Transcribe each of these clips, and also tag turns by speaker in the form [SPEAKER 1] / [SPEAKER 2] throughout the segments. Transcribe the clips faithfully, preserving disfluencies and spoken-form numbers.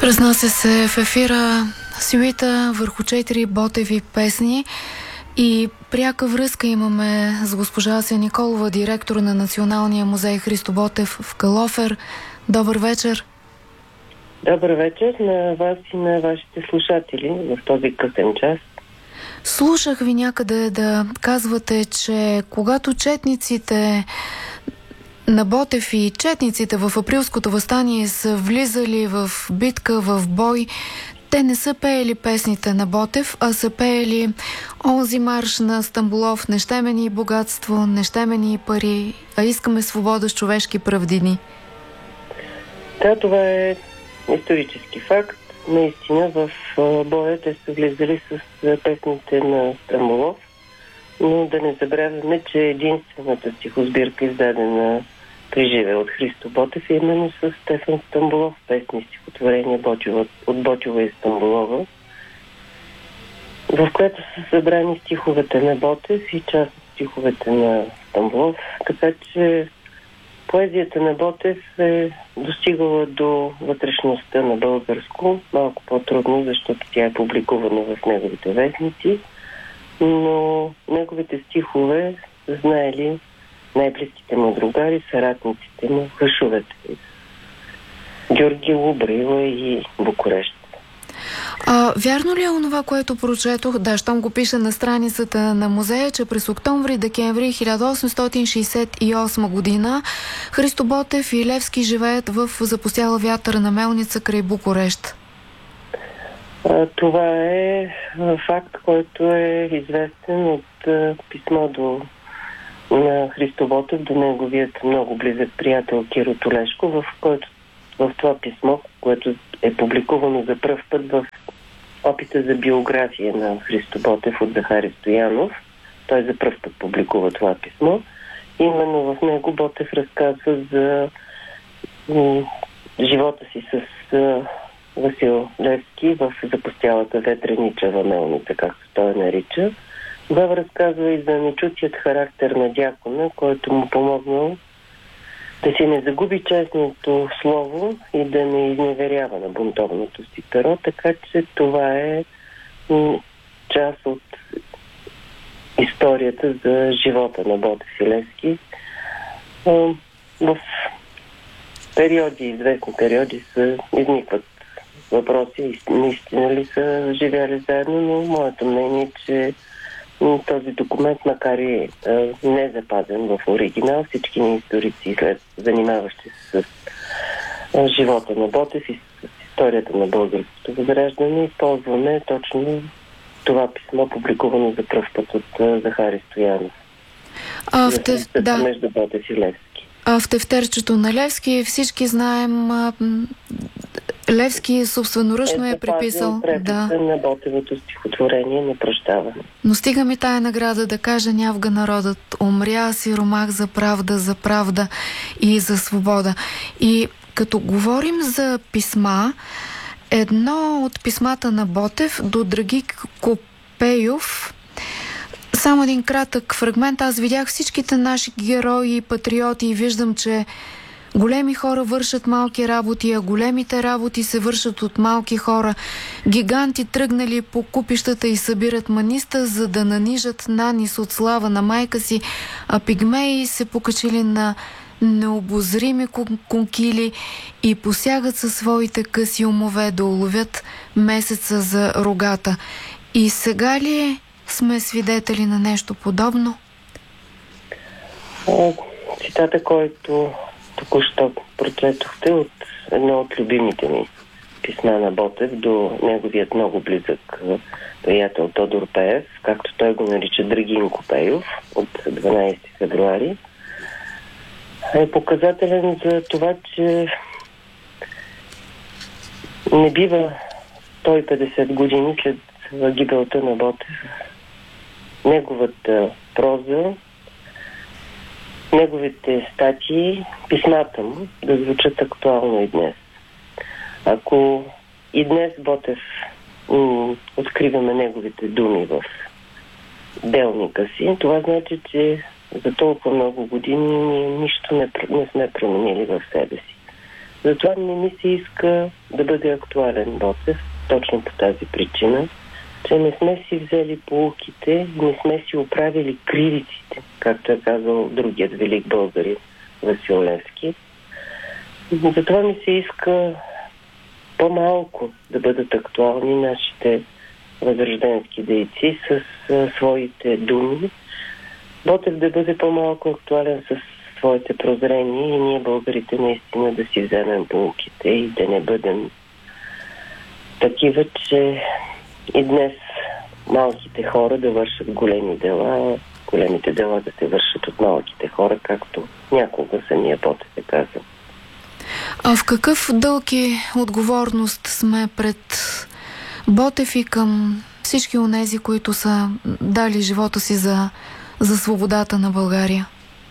[SPEAKER 1] Разнася се в ефира сюита върху четири Ботеви песни и пряка връзка имаме с госпожа Ася Николова, директор на Националния музей Христо Ботев в Калофер. Добър вечер!
[SPEAKER 2] Добър вечер на вас и на вашите слушатели в този късен час.
[SPEAKER 1] Слушах ви някъде да казвате, че когато четниците на Ботев и четниците в априлското въстание са влизали в битка, в бой, те не са пеели песните на Ботев, а са пеели онзи марш на Стамболов: "Не щеме ни богатство, не щеме ни пари, а искаме свобода с човешки правдини."
[SPEAKER 2] Да, това е исторически факт. Наистина в боя те са влизали с песните на Стамболов, но да не забравяме, че единствената стихосбирка, издадена при живе от Христо Ботев, е именно с Стефан Стамболов, песни стихотворения от Ботева и Стамболова, в което са събрани стиховете на Ботев и част от стиховете на Стамболов, така че поезията на Ботев е достигала до вътрешността на българско, малко по-трудно, защото тя е публикувана в неговите вестници, но неговите стихове знаели най-близките му другари, съратниците му, хъшовете. Георги Лубрила и Букурещ.
[SPEAKER 1] А, вярно ли е онова, което прочетох, да, щом го пише на страницата на музея, че през октомври-декември хиляда осемстотин шейсет и осма година Христо Ботев и Левски живеят в запустяла вятърна мелница край Букурещ?
[SPEAKER 2] А, това е а, факт, който е известен от а, писмо до на Христо Ботев до неговият много близък приятел Киро Толешко, в който в това писмо, което е публикувано за пръв път в опита за биография на Христо Ботев от Захари Стоянов. Той за пръв път публикува това писмо. Именно в него Ботев разказва за м- живота си с а, Васил Левски в запустялата ветреничева мелница, както той нарича. Тогава разказва и за нечутият характер на дякона, който му помогнал да си не загуби честното слово и да не изневерява на бунтовното си перо, така че това е м- част от историята за живота на Ботев и Левски. В периоди, известни периоди се изникват въпроси, наистина ли са живяли заедно, но моето мнение е, че този документ, макар и а, не запазен в оригинал, всички ни историци, след занимаващи се с а, живота на Ботев и с, с историята на българското възраждане, използваме точно това писмо, публикувано за пръв път от а, Захари Стоянов.
[SPEAKER 1] А, в теф... да.
[SPEAKER 2] Между Ботев и Левски.
[SPEAKER 1] А в тефтерчето на Левски всички знаем, а, Левски собственоръчно е, е приписал
[SPEAKER 2] да. на Ботевото стихотворение "Не прощаване".
[SPEAKER 1] Но стига ми тая награда да кажа: "Нявга народът, умря сиромах за правда, за правда и за свобода." И като говорим за писма, едно от писмата на Ботев до Драги Копейов, само един кратък фрагмент. Аз видях всичките наши герои и патриоти и виждам, че големи хора вършат малки работи, а големите работи се вършат от малки хора. Гиганти тръгнали по купищата и събират маниста, за да нанижат нанис от слава на майка си, а пигмеи се покачили на необозрими конкили и посягат със своите къси умове да уловят месеца за рогата. И сега ли сме свидетели на нещо подобно?
[SPEAKER 2] Цитата, който току-що прочетохте от едно от любимите ми писма на Ботев до неговият много близък приятел Тодор Пеев, както той го нарича Драгин Копейов, от дванайсети февруари, е показателен за това, че не бива сто и петдесет години след гибелта на Ботев неговата проза, неговите статии, писмата му да звучат актуално и днес. Ако и днес Ботев м- откриваме неговите думи в делника си, това значи, че за толкова много години ние нищо не, не сме променили в себе си. Затова не ми се иска да бъде актуален Ботев, точно по тази причина, че не сме си взели поуките, не сме си оправили кривиците, както е казал другият велик българин Васил Левски. Затова ми се иска по-малко да бъдат актуални нашите възрожденски дейци с а, своите думи. Ботев да бъде по-малко актуален с своите прозрения и ние, българите, наистина да си вземем поуките и да не бъдем такива, че и днес малките хора да вършат големи дела, големите дела да се вършат от малките хора, както някога самия Ботев е казал.
[SPEAKER 1] А в какъв дълг и отговорност сме пред Ботев и към всички онези, които са дали живота си за, за свободата на България?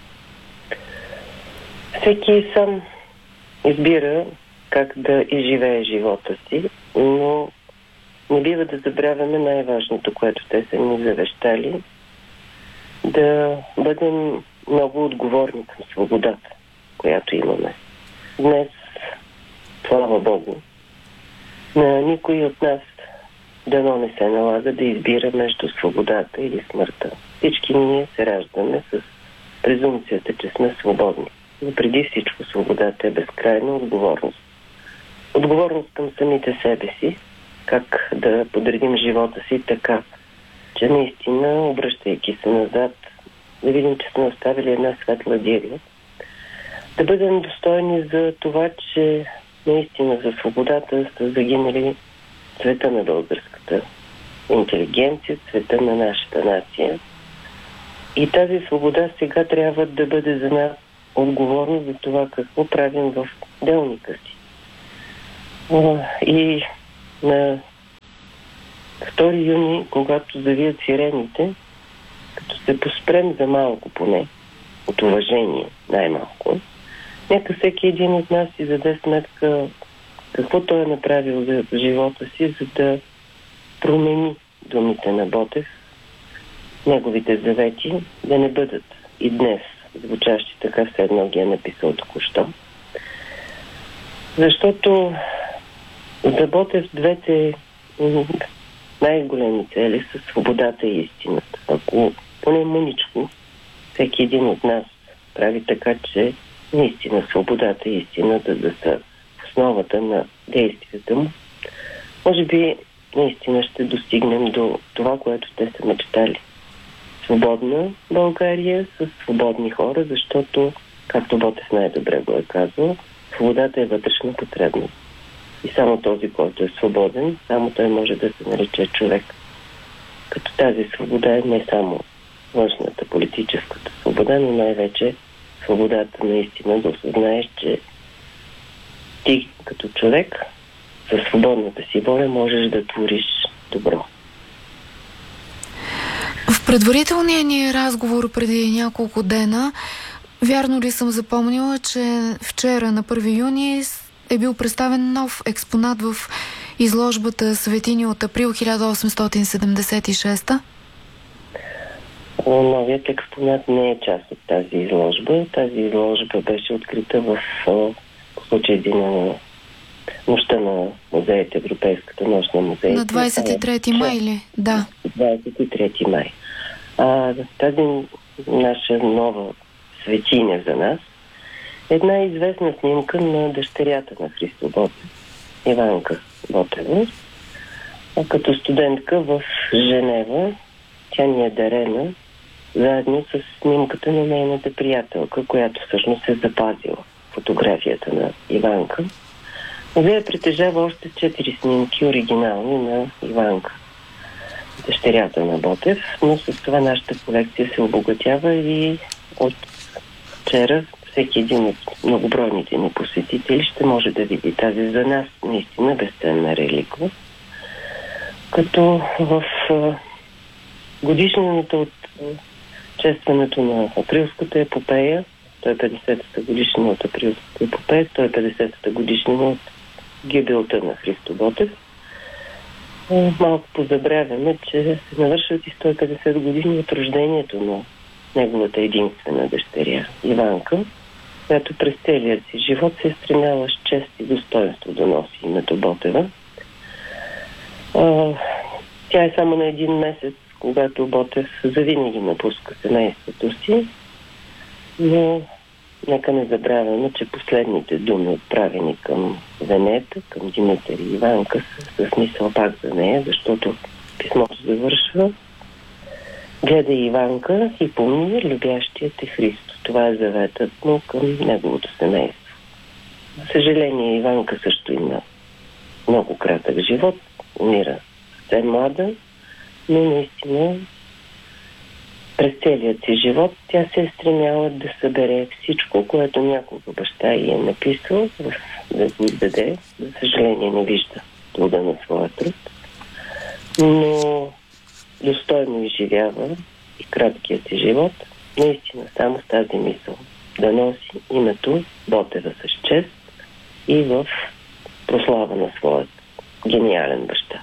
[SPEAKER 2] Всеки сам избира как да изживее живота си, но не бива да забравяме най-важното, което те са ни завещали, да бъдем много отговорни към свободата, която имаме. Днес, слава Богу, на никой от нас дано не се налага да избира между свободата или смъртта. Всички ние се раждаме с презумцията, че сме свободни. Но преди всичко свободата е безкрайна отговорност. Отговорност към самите себе си, как да подредим живота си така, че наистина, обръщайки се назад, да видим, че сме оставили една светла дирия. Да бъдем достойни за това, че наистина за свободата са загинали цвета на българската интелигенция, цвета на нашата нация. И тази свобода сега трябва да бъде за нас отговорност за това какво правим в делника си. И на втори юни, когато завият сирените, като се поспрем за малко поне, от уважение най-малко, нека всеки един от нас си даде сметка какво той е направил за живота си, за да промени думите на Ботев, неговите завети да не бъдат и днес звучащи така, все едно ги е написал току-що. Защото за Ботев двете най-големи цели са свободата и истината. Ако поне мъничко всеки един от нас прави така, че наистина свободата и истината да са в основата на действията му, може би наистина ще достигнем до това, което те са мечтали. Свободна България с свободни хора, защото, както Ботев най-добре го е казал, свободата е вътрешна потребност. И само този, който е свободен, само той може да се нарече човек. Като тази свобода е не само външната, политическата свобода, но най-вече свободата наистина да осъзнаеш, че ти като човек със свободната си воля можеш да твориш добро.
[SPEAKER 1] В предварителния ни разговор преди няколко дена, вярно ли съм запомнила, че вчера на първи юни е бил представен нов експонат в изложбата Светини от април хиляда осемстотин седемдесет и шеста?
[SPEAKER 2] Новият експонат не е част от тази изложба. Тази изложба беше открита в случай на нощта на музеите, Европейската нощ на музеите.
[SPEAKER 1] На двадесет и трети май ли? Да.
[SPEAKER 2] двадесет и трети май. А тази наша нова светиня за нас е една известна снимка на дъщерята на Христо Ботев, Иванка Ботева. А като студентка в Женева тя ни е дарена заедно с снимката на нейната приятелка, която всъщност е запазила фотографията на Иванка. Музея притежава още четири снимки оригинални на Иванка, дъщерята на Ботев, но с това нашата колекция се обогатява и от вчера всеки един от многобройните ни посетители ще може да види тази за нас наистина безценна реликва. Като в годишнината от честването на априлската епопея, сто и петдесетата годишнина от априлската епопея, сто и петдесетата годишнина от гибелта на Христо Ботев, малко позабравяме, че се навършват и сто и петдесет години от рождението на неговата единствена дъщеря Иванка. която през целият си живот се е стремяла с чест и достоинство да носи името Ботева. А, тя е само на един месец, когато Ботев завинаги напуска семейството си, но нека не забравяме, че последните думи, отправени към Венета, към Димитър и Иванка, са със смисъл пак за нея, защото писмото завършва: гледай, Иванка, и помни, любящият е Христо. Това е заветът му към неговото семейство. За съжаление, Иванка също има много кратък живот, умира съвсем млада, но наистина през целият си живот тя се е стремяла да събере всичко, което някога баща ѝ е написал, да го издаде. За съжаление не вижда плода на своя труд, но достойно изживява и краткият си живот, наистина само с тази мисъл: да носи името Ботева с чест и в прослава на своят гениален баща.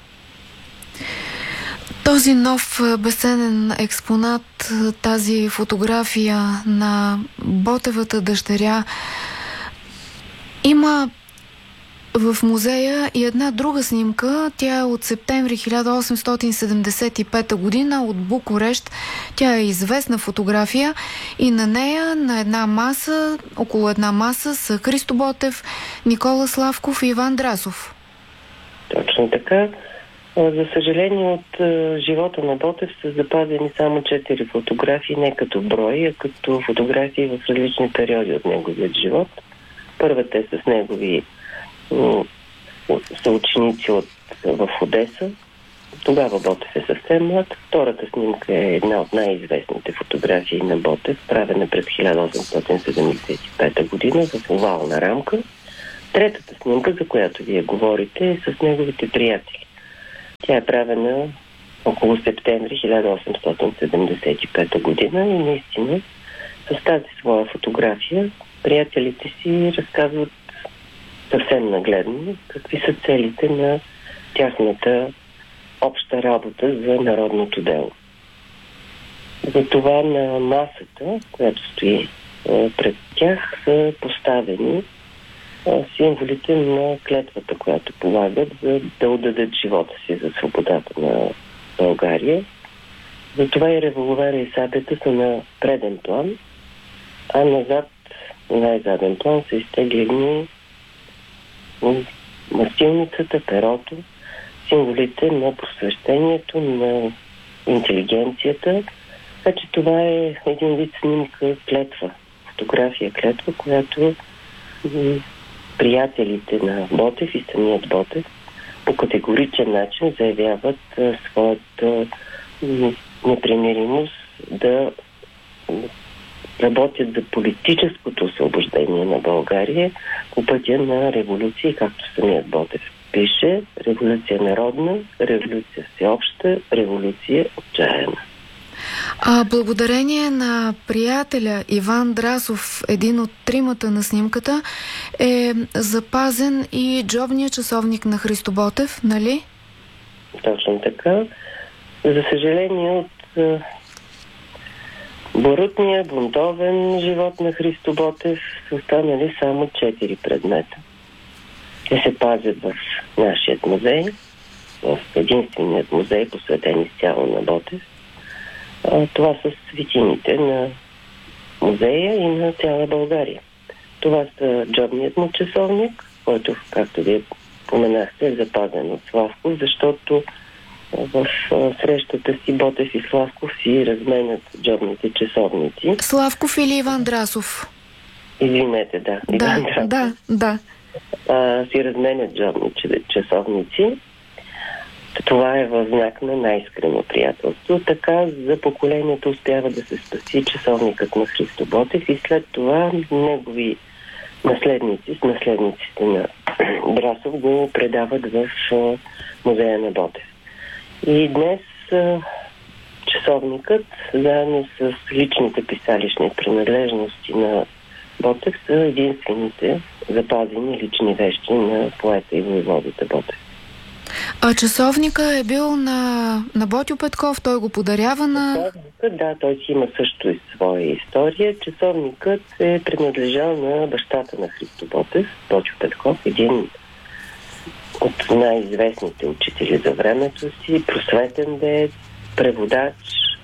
[SPEAKER 1] Този нов безценен експонат, тази фотография на Ботевата дъщеря, има в музея и една друга снимка. Тя е от септември хиляда осемстотин седемдесет и пета година от Букурещ. Тя е известна фотография и на нея, на една маса, около една маса, са Христо Ботев, Никола Славков и Иван Драсов.
[SPEAKER 2] Точно така. За съжаление, от е, живота на Ботев са запазени само четири фотографии, не като брой, а като фотографии в различни периоди от неговият живот. Първата е с негови м- съученици от, в Одеса. Тогава Ботев е съвсем млад. Втората снимка е една от най-известните фотографии на Ботев, правена през хиляда осемстотин седемдесет и пета година в овална рамка. Третата снимка, за която вие говорите, е с неговите приятели. Тя е правена около септември хиляда осемстотин седемдесет и пета година и наистина с тази своя фотография приятелите си разказват съвсем нагледно какви са целите на тяхната обща работа за народното дело. Затова на масата, която стои е, пред тях, са поставени символите на клетвата, която полагат за да отдадат живота си за свободата на България. Затова и револвера и сабята са на преден план, а назад, на най-заден план, са изтеглени масилницата, перото, символите на просвещението, на интелигенцията. Така че това е един вид снимка, клетва, фотография клетва, която приятелите на Ботев и самият Ботев по категоричен начин заявяват а, своята м- непримиримост да работят за политическото освобождение на България по пътя на революция, както самият Ботев пише: революция народна, революция всеобща, революция отчаяна.
[SPEAKER 1] А благодарение на приятеля Иван Драсов, един от тримата на снимката, е запазен и джобният часовник на Христо Ботев, нали?
[SPEAKER 2] Точно така. За съжаление, от а, барутния, бунтовен живот на Христо Ботев са останали само четири предмета. Те се пазят в нашия музей, в единственият музей, посветен изцяло на Ботев. Това са светините на музея и на цяла България. Това са джобният му часовник, който, както вие поменахте, е запазен от Славков, защото в срещата си Ботев и Славков си разменят джобните часовници.
[SPEAKER 1] Славков или Иван Драсов?
[SPEAKER 2] Извинете, да.
[SPEAKER 1] Да,
[SPEAKER 2] Иван Драсов.
[SPEAKER 1] да, да.
[SPEAKER 2] А, си разменят джобни часовници. Това е в знак на най-искрено приятелство. Така за поколението успява да се спаси часовникът на Христо Ботев и след това негови наследници с наследниците на Драсов го предават в музея на Ботев. И днес часовникът, заедно с личните писалищни принадлежности на Ботев, са единствените запазени лични вещи на поета и воеводата Ботев.
[SPEAKER 1] А часовника е бил на, на Ботьо Петков, той го подарява на...
[SPEAKER 2] Часовникът, да, той си има също и своя история. Часовникът е принадлежал на бащата на Христо Ботев, Ботьо Петков, един от най-известните учители за времето си, просветен деец, преводач,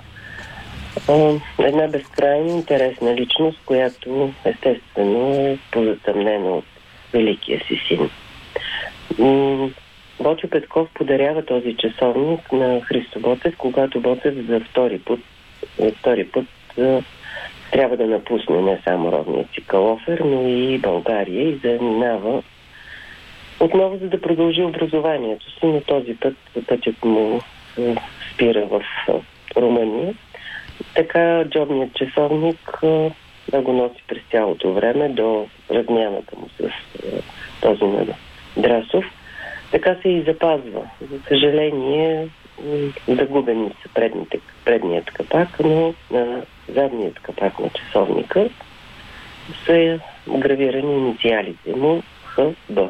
[SPEAKER 2] една безкрайно интересна личност, която естествено е позатъмнена от великия си син. Ботьо Петков подарява този часовник на Христо Ботев, когато Ботев за втори път, втори път трябва да напусне не само родния си Калофер, но и България и заминава отново, за да продължи образованието си, но този път пътят му спира в Румъния. Така джобният часовник да го носи през цялото време до размяната му с този на Драсов. Така се и запазва. За съжаление, загубени са предните, предният капак, но на задният капак на часовника са гравирани инициалите му Х Б.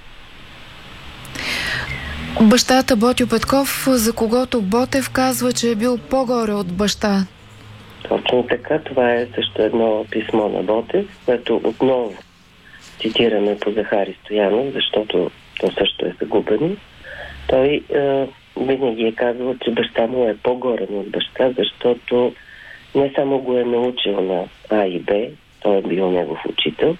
[SPEAKER 1] Бащата Ботьо Петков, за когото Ботев казва, че е бил по-горе от баща.
[SPEAKER 2] Точно така. Това е също едно писмо на Ботев, което отново цитираме по Захари Стоянов, защото то също е загубено. Той е, винаги е казвал, че баща му е по-горе от баща, защото не само го е научил на А и Б, той е бил негов учител,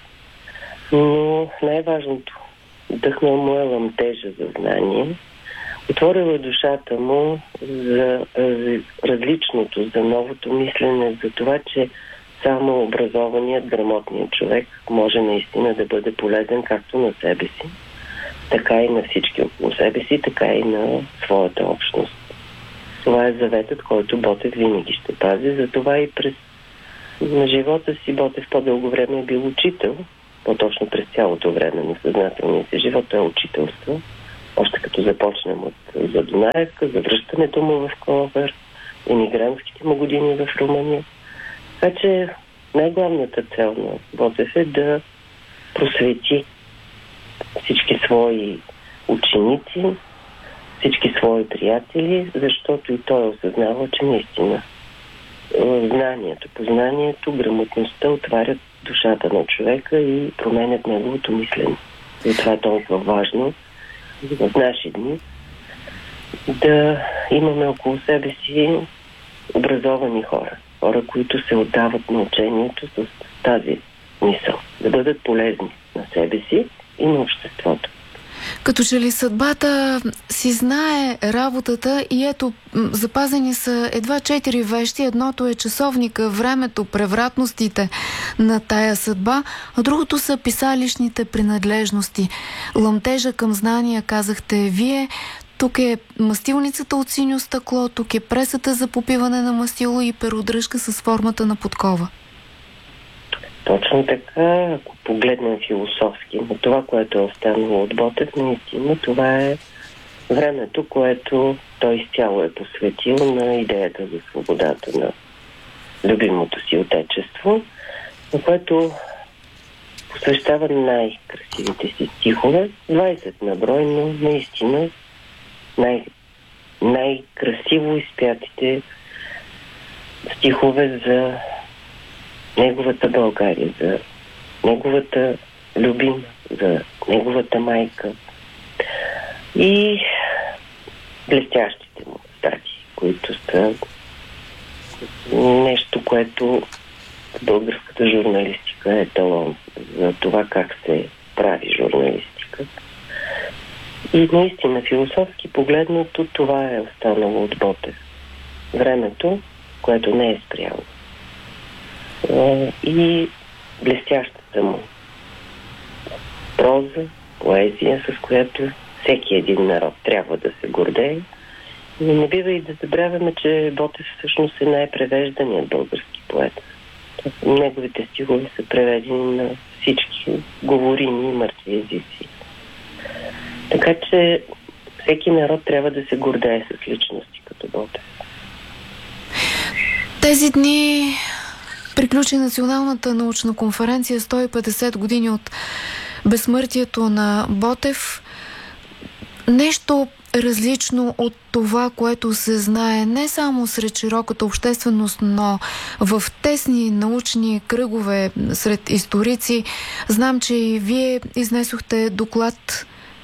[SPEAKER 2] но най-важното, вдъхнал му е ламтежа за знание, отворил е душата му за различното, за новото мислене, за това, че само образованият, грамотният човек може наистина да бъде полезен както на себе си, така и на всички около себе си, така и на своята общност. Това е заветът, който Ботев винаги ще пази. Затова и през на живота си Ботев по-дълго време е бил учител, по-точно през цялото време на съзнателния си живот е учителство. Още като започнем от Задунаевка, завръщането му в Калофер, емигрантските му години в Румъния. Така че най-главната цел на Ботев е да просвети всички свои ученици, всички свои приятели, защото и той осъзнава, че наистина знанието, познанието, грамотността отварят душата на човека и променят неговото мислене. И това е толкова важно в наши дни да имаме около себе си образовани хора. Хора, които се отдават на учението с тази мисъл. Да бъдат полезни на себе си и на обществото.
[SPEAKER 1] Като че ли съдбата си знае работата и ето, запазени са едва четири вещи. Едното е часовника, времето, превратностите на тая съдба, а другото са писалищните принадлежности. Ламтежа към знания, казахте вие. Тук е мастилницата от синьо стъкло, тук е пресата за попиване на мастило и перодръжка с формата на подкова.
[SPEAKER 2] Точно така, ако погледнем философски на това, което е останало от Ботев, наистина това е времето, което той изцяло е посветил на идеята за свободата на любимото си отечество, на което посвещава най-красивите си стихове, двайсет на брой, но наистина най- най-красиво изпятите стихове за неговата България, за неговата любима, за неговата майка и блестящите му статии, които са нещо, което българската журналистика е талон за това как се прави журналистика. И наистина, философски погледнато, това е останало от Ботев. Времето, което не е спряло. И блестящата му проза, поезия, с която всеки един народ трябва да се гордее. Но не бива и да забравяме, че Ботев всъщност е най-превежданият български поет. Неговите стихове са преведени на всички говорими и мъртви езици. Така че всеки народ трябва да се гордее с личности като Ботев.
[SPEAKER 1] Тези дни приключи Националната научна конференция сто и петдесет години от безсмъртието на Ботев. нещо различно от това, което се знае не само сред широката общественост, но в тесни научни кръгове сред историци. Знам, че и вие изнесохте доклад.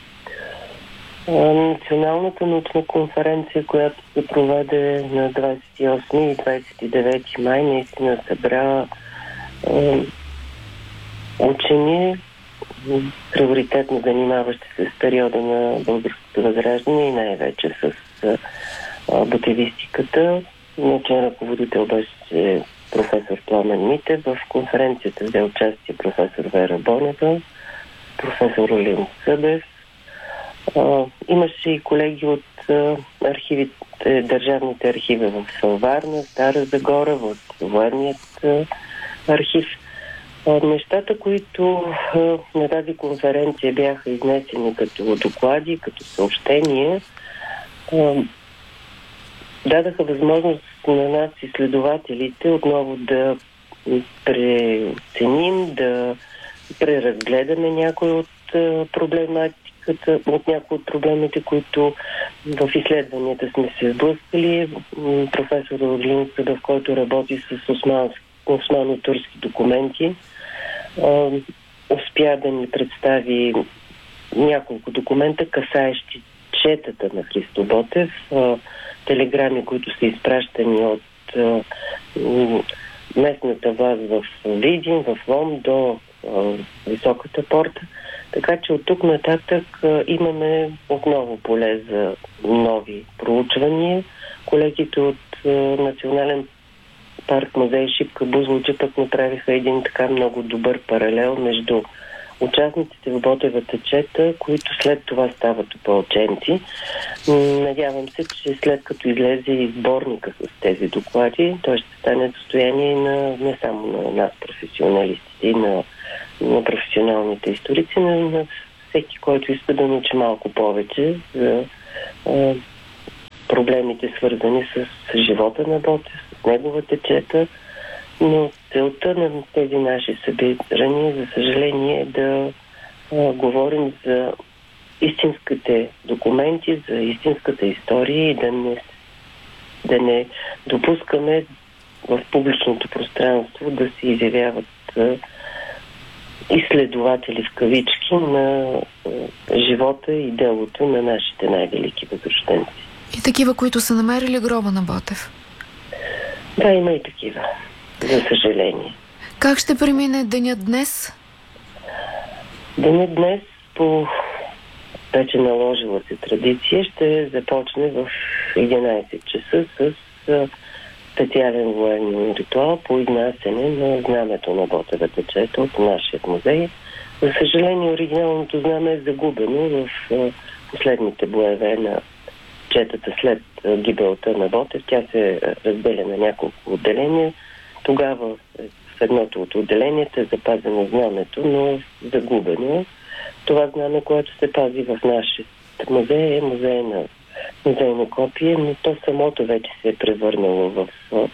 [SPEAKER 2] Националната научна конференция, която се проведе на двадесет и осми и двадесет и девети май, наистина събра е, учени, приоритетно занимаващи се с периода на българското възраждане и най-вече с а, ботевистиката. Научен ръководител беше професор Пламен Митев. В конференцията взе участие професор Вера Бонева, професор Олин Събев. А, имаше и колеги от а, архивите, държавните архиви в Варна, Стара Загора, в военният а, архив. Нещата, които а, на тази конференция бяха изнесени като доклади, като съобщения, а, дадаха възможност на нас, изследователите, отново да преценим, да преразгледаме някои от а, проблематиката, от някои от проблемите, които в изследванията сме се сблъскали. Професор Орлин Съдов, който работи с османски османо-турски документи, Uh, успя да ни представи няколко документа, касаещи четата на Христо Ботев, uh, телеграми, които са изпращани от uh, местната власт в Видин, в Лом до uh, Високата порта. Така че от тук нататък uh, имаме отново поле за нови проучвания. Колегите от uh, Национален парк музей Шипка Бузлуджа пък направиха един така много добър паралел между участниците в Ботевата чета, които след това стават опълченци. Надявам се, че след като излезе и сборника с тези доклади, той ще стане достояние на, не само на нас, професионалистите, и на, на професионалните историци, но и на всеки, който иска да научи малко повече за а, проблемите, свързани с живота на Ботев, с неговата чета, но целта на тези наши събирания, за съжаление, е да а, говорим за истинските документи, за истинската история и да не, да не допускаме в публичното пространство да се изявяват а, изследователи в кавички на а, живота и делото на нашите най-велики възрожденци.
[SPEAKER 1] И такива, които са намерили гроба на Ботев.
[SPEAKER 2] Да, има и такива. За съжаление.
[SPEAKER 1] Как ще премине денят днес?
[SPEAKER 2] Денят днес, по вече наложила се традиция, ще започне в единадесет часа с специален военен ритуал по изнасяне на знамето на Ботевата чета от нашия музей. За съжаление, оригиналното знаме е загубено в последните боеве на четата след гибелта на Ботев. Тя се разделя на няколко отделения. Тогава в едното от отделенията е запазено знамето, но загубено. Това знаме, което се пази в нашия музей, е музей на музейно копие, но то самото вече се е превърнало в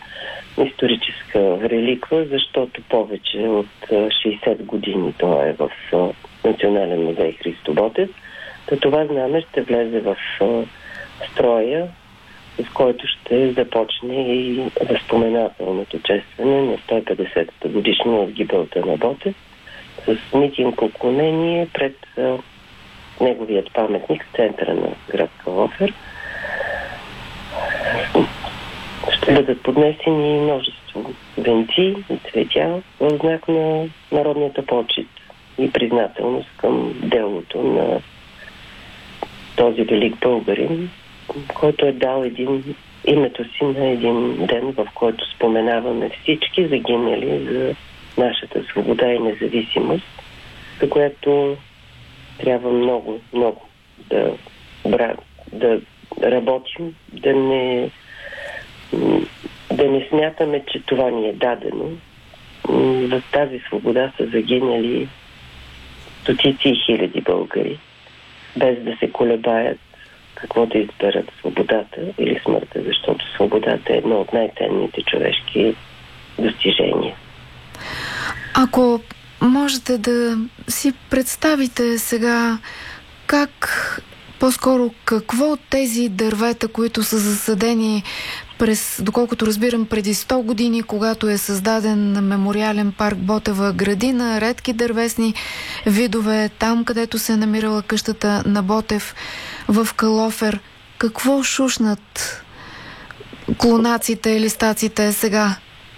[SPEAKER 2] историческа реликва, защото повече от шейсет години това е в Национален музей Христо Ботев. То това знаме ще влезе в строя, с който ще започне и възпоменателното честване на сто и петдесетата годишна от гибелта на Ботев с митинг поклонение пред а, неговият паметник в центъра на град Калофер. Ще бъдат поднесени множество венци и цветя в знак на народната почит и признателност към делото на този велик българин, който е дал един, името си на един ден, в който споменаваме всички загинали за нашата свобода и независимост, за което трябва много, много да, да работим, да не, да не смятаме, че това ни е дадено. За тази свобода са загинали стотици и хиляди българи, без да се колебаят какво да изберат, свободата или смъртта, защото свободата е едно от най-ценните човешки достижения.
[SPEAKER 1] Ако можете да си представите сега как По-скоро какво от тези дървета, които са засадени през, доколкото разбирам, преди сто години, когато е създаден мемориален парк Ботева градина, редки дървесни видове, там където се е намирала къщата на Ботев в Калофер, какво шушнат клонаците, листаците сега?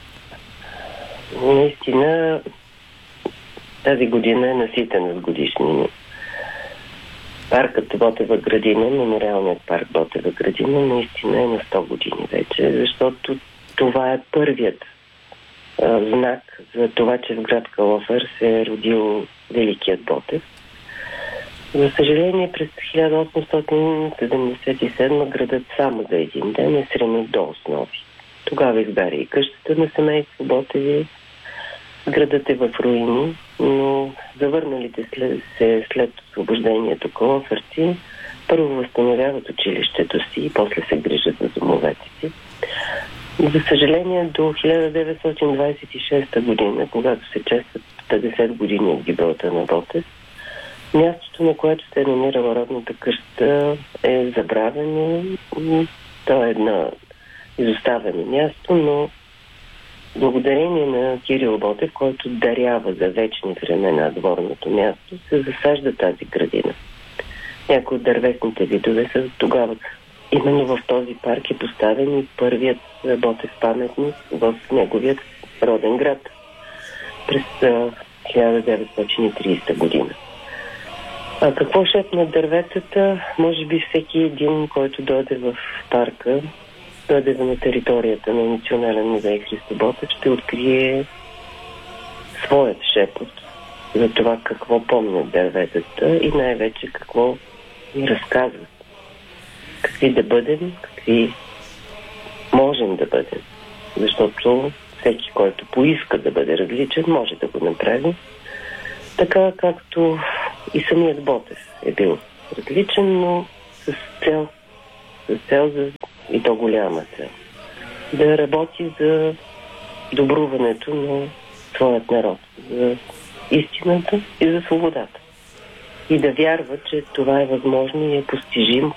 [SPEAKER 2] Наистина тази година е наситена с годишнини. Паркът Ботева градина, мемориалният парк Ботева градина, наистина е на сто години вече, защото това е първият а, знак за това, че в град Калофер се е родил великият Ботев. За съжаление, през хиляда осемстотин седемдесет и седма градът само за един ден е сринат до основи. Тогава изгаря и къщата на семейство Ботеви. Градът е в руини, но завърналите след, се след освобождението калоферци първо възстановяват училището си и после се грижат за домовете си. За съжаление, до хиляда деветстотин двадесет и шеста година, когато се честват петдесет години от гибелта на Ботев, мястото, на което се е намирала родната къща, е забравено. То е едно изоставено място, но благодарение на Кирил Ботев, който дарява за вечни времена дворното място, се засажда тази градина. Някои от дървесните видове са тогава. Именно в този парк е поставен и първият Ботев паметник в неговият роден град през хиляда деветстотин и тридесета година. А какво шепнат дърветата? Може би всеки един, който дойде в парка, дойде на територията на Национален музей Христо Ботев, ще открие своят шепот за това какво помнят дърветата и най-вече какво ни разказват. Какви да бъдем, какви можем да бъдем. Защото всеки, който поиска да бъде различен, може да го направи. Така както и самият Ботев е бил различен, но с цел, с цел за и то голяма цел. Да работи за добруването на своят народ, за истината и за свободата. И да вярва, че това е възможно и е постижимо.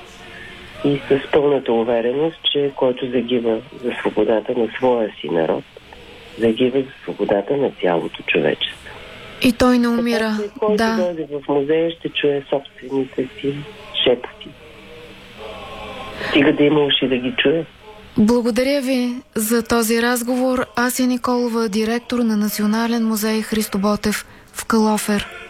[SPEAKER 2] И с пълната увереност, че който загива за свободата на своя си народ, загива за свободата на цялото човечество.
[SPEAKER 1] И той не умира.
[SPEAKER 2] Така, че, който
[SPEAKER 1] да.
[SPEAKER 2] дойде в музея, ще чуе собствените си шепоти. Стига да има уши да ги чуе.
[SPEAKER 1] Благодаря ви за този разговор. Ася Николова, директор на Национален музей Христо Ботев в Калофер.